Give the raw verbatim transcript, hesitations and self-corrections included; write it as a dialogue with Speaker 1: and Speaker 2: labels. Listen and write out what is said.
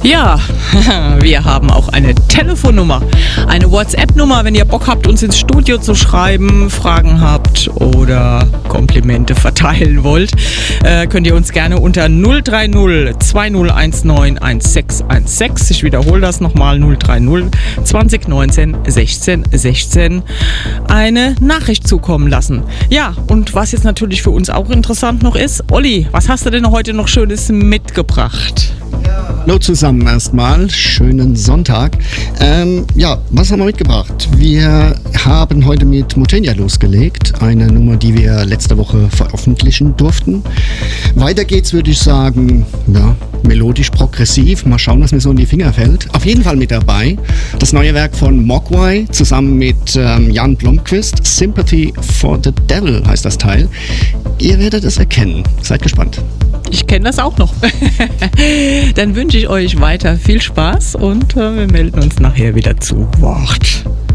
Speaker 1: Ja, wir haben auch eine Telefonnummer, eine WhatsApp-Nummer, wenn ihr Bock habt, uns ins Studio zu schreiben, Fragen habt oder Komplimente verteilen wollt, äh, könnt ihr uns gerne unter null drei null zwei null eins neun eins sechs eins sechs, ich wiederhole das nochmal, null drei null zwanzig neunzehn sechzehn sechzehn, eine Nachricht zukommen lassen. Ja, und was jetzt natürlich für uns auch interessant noch ist, Olli, was hast du denn heute noch Schönes mitgebracht?
Speaker 2: Hallo zusammen erstmal, schönen Sonntag. Ähm, ja, was haben wir mitgebracht? Wir haben heute mit Mutenya losgelegt, eine Nummer, die wir letzte Woche veröffentlichen durften. Weiter geht's, würde ich sagen, ja, melodisch progressiv. Mal schauen, was mir so in die Finger fällt. Auf jeden Fall mit dabei das neue Werk von Mogwai zusammen mit ähm, Jan Blomqvist. Sympathy for the Devil heißt das Teil. Ihr werdet es erkennen. Seid gespannt.
Speaker 1: Ich kenne das auch noch. Dann wünsche ich euch weiter viel Spaß und äh, wir melden uns nachher wieder zu Wort.